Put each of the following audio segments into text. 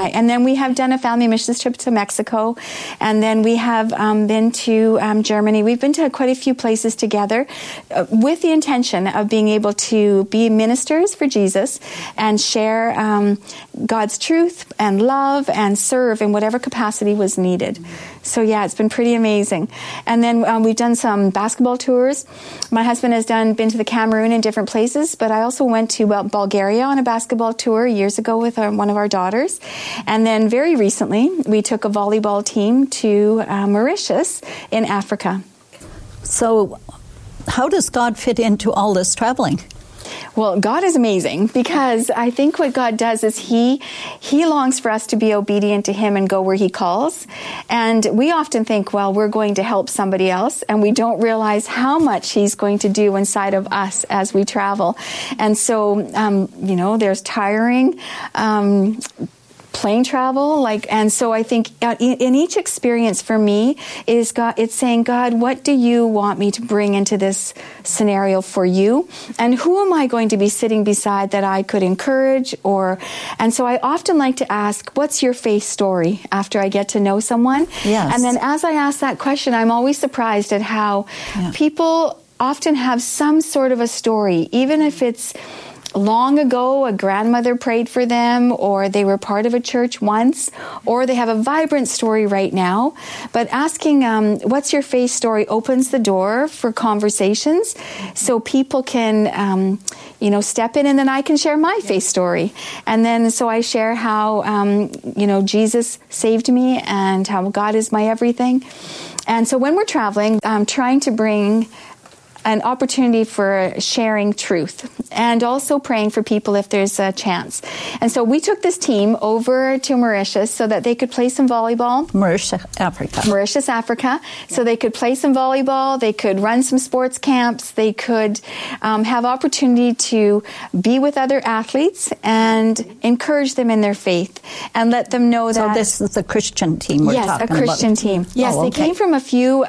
Right. And then we have done a family missions trip to Mexico. And then we have been to Germany. We've been to quite a few places together with the intention of being able to be ministers for Jesus and share God's truth and love and serve in whatever capacity was needed. So yeah, it's been pretty amazing. And then we've done some basketball tours. My husband has been to the Cameroon in different places, but I also went to Bulgaria on a basketball tour years ago with one of our daughters. And then very recently, we took a volleyball team to Mauritius in Africa. So how does God fit into all this traveling? Well, God is amazing, because I think what God does is He longs for us to be obedient to Him and go where He calls. And we often think, well, we're going to help somebody else, and we don't realize how much He's going to do inside of us as we travel. And so, there's tiring plane travel, and so I think in each experience for me is it's saying, God, what do you want me to bring into this scenario for you? And who am I going to be sitting beside that I could encourage? And so I often like to ask, what's your faith story after I get to know someone? Yes. And then as I ask that question, I'm always surprised at how people often have some sort of a story, even if it's long ago, a grandmother prayed for them, or they were part of a church once, or they have a vibrant story right now. But asking, what's your faith story, opens the door for conversations so people can, step in, and then I can share my faith story. And then so I share how, Jesus saved me and how God is my everything. And so when we're traveling, I'm trying to bring an opportunity for sharing truth and also praying for people if there's a chance. And so we took this team over to Mauritius so that they could play some volleyball. Mauritius, Africa. So they could play some volleyball, they could run some sports camps, they could have opportunity to be with other athletes and encourage them in their faith and let them know that... So this is a Christian team we're talking about? Yes, a Christian team. Yes, They came from a few...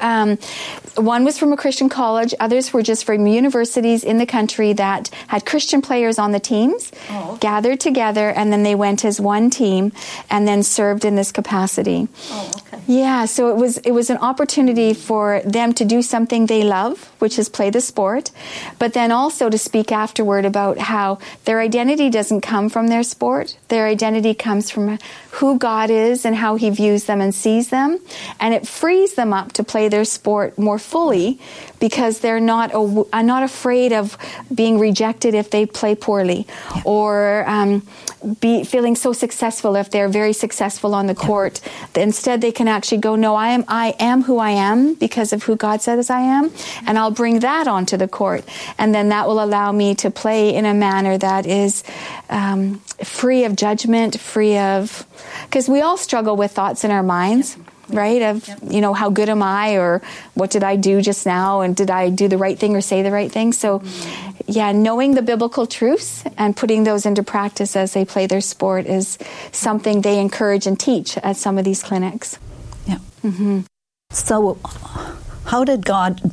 one was from a Christian college, others were just from universities in the country that had Christian players on the teams, gathered together, and then they went as one team and then served in this capacity. Yeah, so it was an opportunity for them to do something they love, which is play the sport, but then also to speak afterward about how their identity doesn't come from their sport. Their identity comes from who God is and how He views them and sees them, and it frees them up to play their sport more fully because they're not afraid of being rejected if they play poorly, or be feeling so successful if they're very successful on the court. Instead, they can actually go, no, I am who I am because of who God says I am, and I'll bring that onto the court. And then that will allow me to play in a manner that is free of judgment, free of... Because we all struggle with thoughts in our minds, right? Of, how good am I, or what did I do just now, and did I do the right thing or say the right thing? So, knowing the biblical truths and putting those into practice as they play their sport is something they encourage and teach at some of these clinics. Yeah. Mm-hmm. So, how did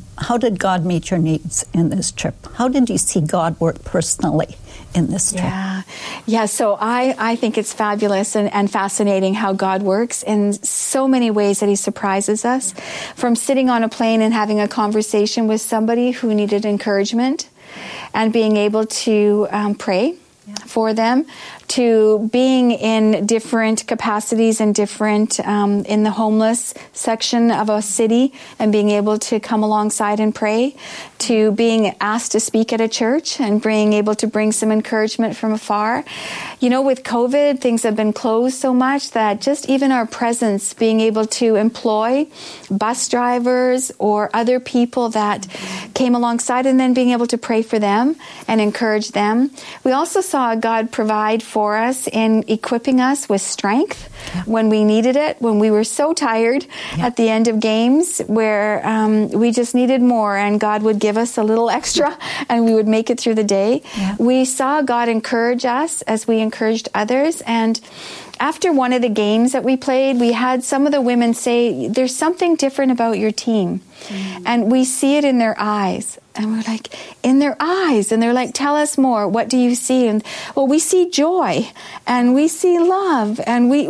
God meet your needs in this trip? How did you see God work personally in this trip? Yeah. So I think it's fabulous and fascinating how God works in so many ways that He surprises us. From sitting on a plane and having a conversation with somebody who needed encouragement and being able to pray for them, to being in different capacities and different in the homeless section of a city and being able to come alongside and pray, to being asked to speak at a church and being able to bring some encouragement from afar. With COVID, things have been closed so much that just even our presence, being able to employ bus drivers or other people that came alongside and then being able to pray for them and encourage them. We also saw God provide for us in equipping us with strength when we needed it, when we were so tired at the end of games where we just needed more, and God would give us a little extra and we would make it through the day. We saw God encourage us as we encouraged others. And after one of the games that we played, we had some of the women say, there's something different about your team. And we see it in their eyes. And we're like, in their eyes. And they're like, tell us more. What do you see? And well, we see joy and we see love and we